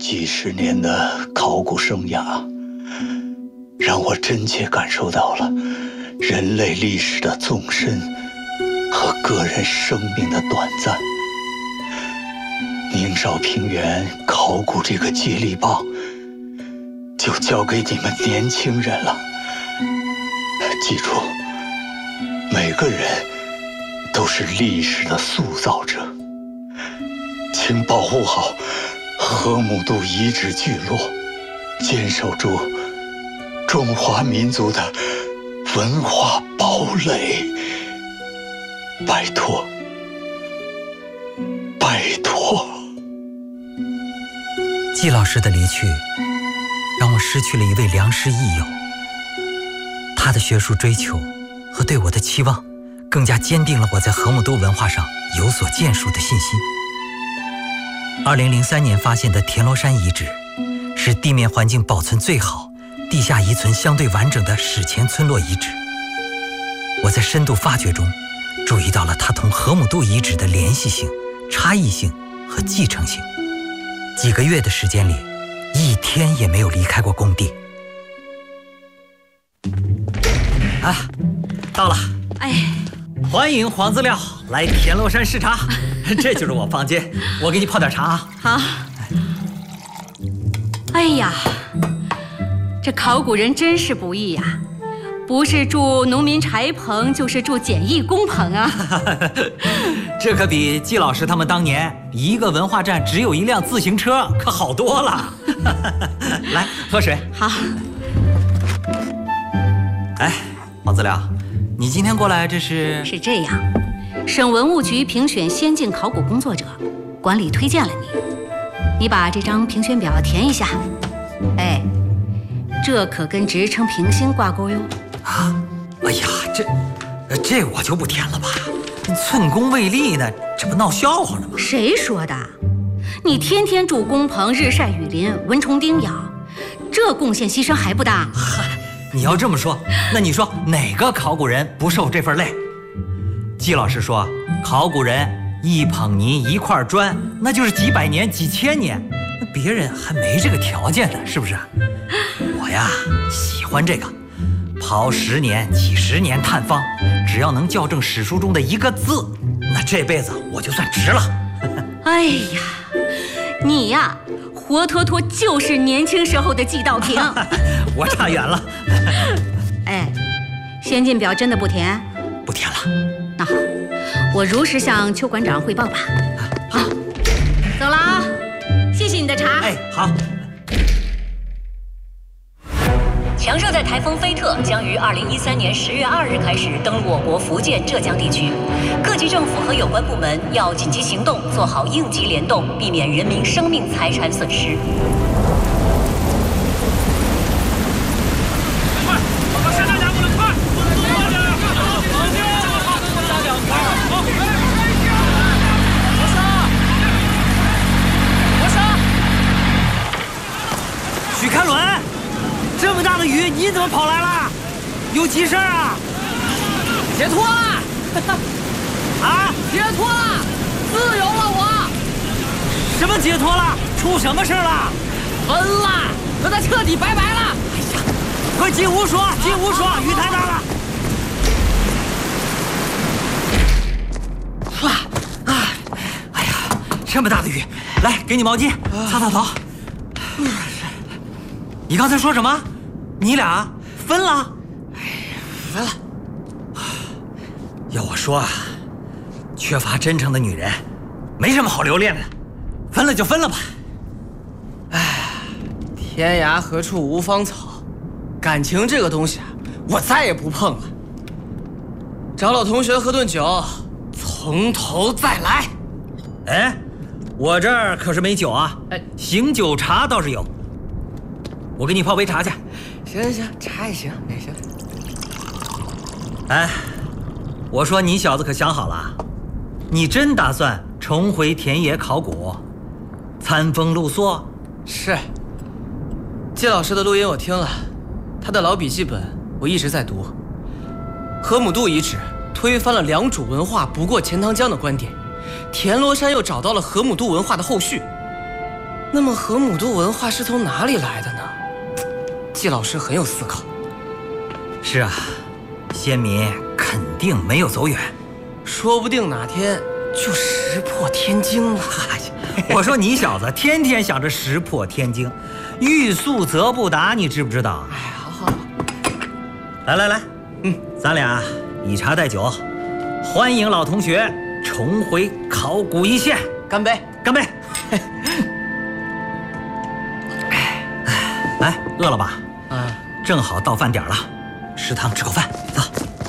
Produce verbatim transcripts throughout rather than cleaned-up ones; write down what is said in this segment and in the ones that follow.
几十年的考古生涯，让我真切感受到了人类历史的纵深和个人生命的短暂。宁绍平原考古这个接力棒，就交给你们年轻人了。记住，每个人都是历史的塑造者。请保护好河姆渡遗址聚落，坚守住中华民族的文化堡垒。拜托，拜托。 季老师的离去，让我失去了一位良师益友。他的学术追求和对我的期望，更加坚定了我在河姆渡文化上有所建树的信心。二零零三年发现的田螺山遗址，是地面环境保存最好、地下遗存相对完整的史前村落遗址。我在深度发掘中，注意到了它同河姆渡遗址的联系性、差异性和继承性。几个月的时间里，一天也没有离开过工地。啊，到了！ 哎， 欢迎黄资料来田螺山视察。这就是我房间，我给你泡点茶啊。 好。哎呀，这考古人真是不易呀、啊，不是住农民柴棚，就是住简易工棚啊。 这可比季老师他们当年一个文化站只有一辆自行车可好多了。来，喝水。 好。 哎，黄资料，你今天过来这是？ 是这样。省文物局评选先进考古工作者，管理推荐了你，你把这张评选表填一下。哎，这可跟职称评星挂钩哟。 啊，哎呀，这这我就不填了吧，寸功未立呢，这不闹笑话呢吗？ 谁说的？你天天住工棚，日晒雨淋，蚊虫叮咬，这贡献牺牲还不大？ 嗨，你要这么说，那你说哪个考古人不受这份累？季老师说，考古人一捧泥一块砖，那就是几百年几千年，那别人还没这个条件呢，是不是？我呀喜欢这个，刨十年几十年探方，只要能校正史书中的一个字，那这辈子我就算值了。 哎呀，你呀活脱脱就是年轻时候的季道平。 我差远了。 哎，先进表真的不填？ 不填了。 那好，我如实向邱馆长汇报吧。好，走了啊，谢谢你的茶。 哎，好。 强热带台风菲特将于二零一三年十月二日开始登陆我国福建、浙江地区，各级政府和有关部门要紧急行动，做好应急联动，避免人民生命财产损失。 许开伦，这么大的雨，你怎么跑来了？有急事啊？ 解脱了！ 啊！ 解脱了！自由了我！ 什么解脱了？出什么事了？ 分了，和他彻底拜拜了！ 哎呀，快进屋说，进屋说，雨太大了。唰！啊！哎呀，这么大的雨，来，给你毛巾，擦擦头。你刚才说什么？你俩分了？ 分了。 要我说啊，缺乏真诚的女人，没什么好留恋的，分了就分了吧。 哎，天涯何处无芳草，感情这个东西啊，我再也不碰了。找老同学喝顿酒，从头再来。 哎，我这儿可是没酒啊， 哎， 醒酒茶倒是有。我给你泡杯茶去。 行行行，茶也行也行。 哎，我说你小子可想好了，你真打算重回田野考古，餐风露宿？ 是。季老师的录音我听了，他的老笔记本我一直在读。河姆渡遗址推翻了良渚文化不过钱塘江的观点，田螺山又找到了河姆渡文化的后续。 那么河姆渡文化是从哪里来的呢？季老师很有思考。 是啊，先民肯定没有走远， 说不定哪天就石破天惊了。 我说你小子天天想着石破天惊，欲速则不达，你知不知道？ 哎，好好。 来来来，嗯，咱俩以茶代酒，欢迎老同学重回考古一线， 干杯！ 干杯！来，饿了吧？ 啊， 正好到饭点了，食堂吃口饭，走。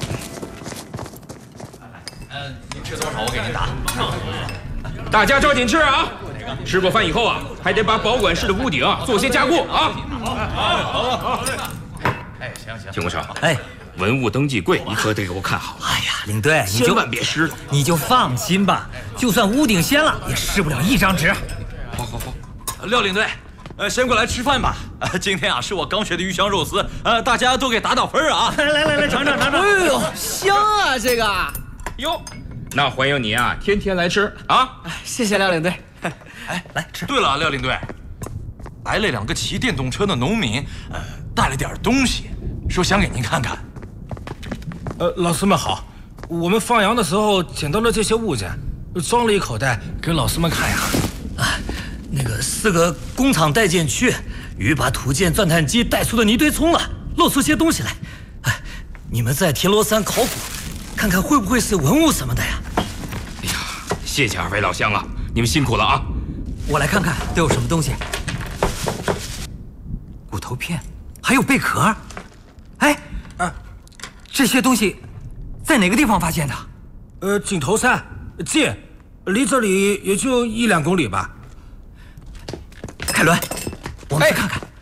呃，您吃多少我给您打。大家抓紧吃啊！吃过饭以后啊，还得把保管室的屋顶啊做些加固啊。好，好，好，哎，行行。金工生， 哎， 文物登记柜你可得给我看好。 哎呀，领队，你就千万别湿了。 你就放心吧，就算屋顶掀了，也湿不了一张纸。 好好好。 廖领队，呃，先过来吃饭吧。呃，今天啊是我刚学的鱼香肉丝，呃，大家都给打打分啊。 来来来来，尝尝尝尝。 哎呦，香啊这个！ 哟，那欢迎你啊，天天来吃啊！ 谢谢廖领队。 哎，来吃。对了，廖领队，来了两个骑电动车的农民，呃，带了点东西，说想给您看看。 呃，老师们好，我们放羊的时候捡到了这些物件，装了一口袋给老师们看一下。 啊，那个四个工厂待建区，鱼把土建钻探机带出了泥堆葱了，露出些东西来。哎，你们在田螺山考古，看看会不会是文物什么的呀？ 哎呀，谢谢二位老乡啊，你们辛苦了啊！ 我来看看都有什么东西。骨头片，还有贝壳。哎，啊，这些东西在哪个地方发现的？ 呃，井头山近，离这里也就一两公里吧。 凯伦，我们去看看。